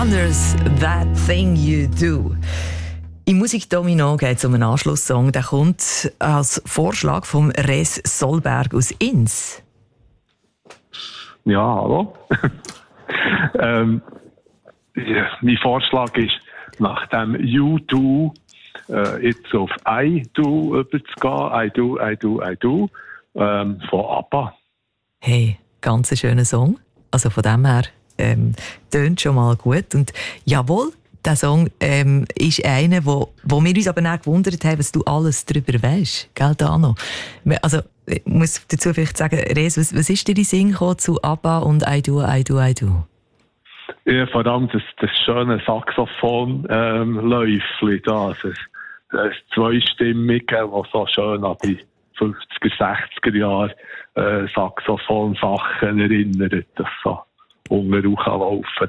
Wonders, That Thing You Do. Im Musikdomino geht es um einen Anschlusssong. Der kommt als Vorschlag von Res Solberg aus Ins. Ja, hallo. Mein Vorschlag ist, nach dem You Do jetzt auf I Do überzugehen. I Do, von ABBA. Hey, ganz ein schöner Song. Also von dem her tönt schon mal gut. Und jawohl, der Song ist einer, wo wir uns aber nicht gewundert haben, was du alles darüber weisst. Gell, Dano? Also, ich muss dazu vielleicht sagen, Res, was ist dir in den Sinn gekommen zu ABBA und I Do? Ja, vor allem das schöne Saxophon-Läufchen da. Das Zweistimmige, das so schön an die 50er, 60er Jahre Saxophon-Sachen erinnert. Das so unten laufen.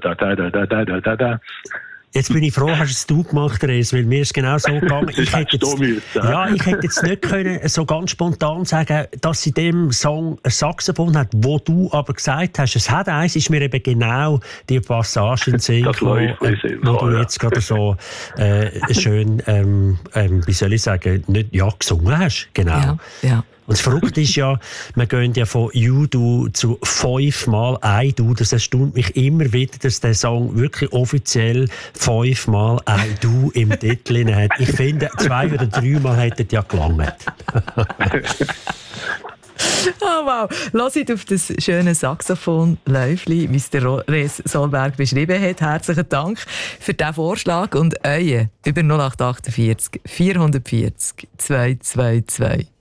Jetzt bin ich froh, hast du gemacht, Res, weil mir ist genau so gegangen. Ich hätte jetzt nicht können so ganz spontan sagen, dass in dem Song ein Saxophon hat, wo du aber gesagt hast, es hat eins, ist mir eben genau die Passage in den Sinn gekommen, wo du jetzt gerade so schön, wie soll ich sagen, gesungen hast. Genau. Ja. Und das Verrückte ist ja, wir gehen ja von You Do zu 5-mal I Do. Das erstaunt mich immer wieder, dass der Song wirklich offiziell 5-mal I Do im Titel hat. Ich finde, 2 oder 3-mal hätten ja gelangt. Oh wow, hört auf das schöne Saxophon-Läufli, wie es der Res Solberg beschrieben hat. Herzlichen Dank für diesen Vorschlag und euer über 0848 440 222.